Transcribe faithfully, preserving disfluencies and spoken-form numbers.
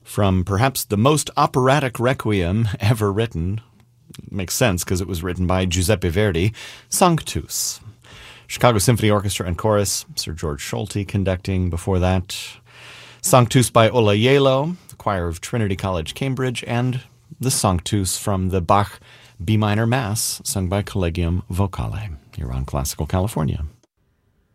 from perhaps the most operatic requiem ever written. Makes sense because it was written by Giuseppe Verdi, Sanctus. Chicago Symphony Orchestra and Chorus, Sir George Solti conducting before that. Sanctus by Olaiello, the choir of Trinity College, Cambridge, and the Sanctus from the Bach B minor Mass, sung by Collegium Vocale, here on Classical California.